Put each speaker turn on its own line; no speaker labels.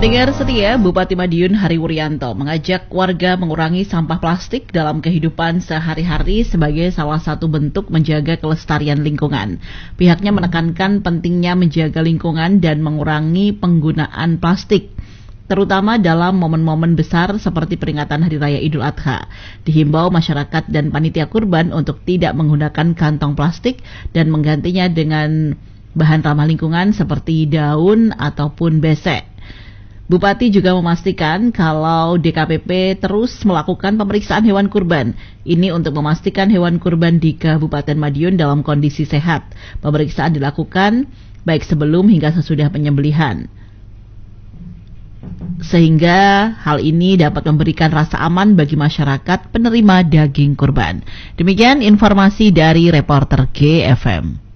Pendengar setia, Bupati Madiun Hari Wuryanto mengajak warga mengurangi sampah plastik dalam kehidupan sehari-hari sebagai salah satu bentuk menjaga kelestarian lingkungan. Pihaknya menekankan pentingnya menjaga lingkungan dan mengurangi penggunaan plastik, terutama dalam momen-momen besar seperti peringatan Hari Raya Idul Adha. Dihimbau masyarakat dan panitia kurban untuk tidak menggunakan kantong plastik dan menggantinya dengan bahan ramah lingkungan seperti daun ataupun besek. Bupati juga memastikan kalau DKPP terus melakukan pemeriksaan hewan kurban. Ini untuk memastikan hewan kurban di Kabupaten Madiun dalam kondisi sehat. Pemeriksaan dilakukan baik sebelum hingga sesudah penyembelihan, sehingga hal ini dapat memberikan rasa aman bagi masyarakat penerima daging kurban. Demikian informasi dari reporter GFM.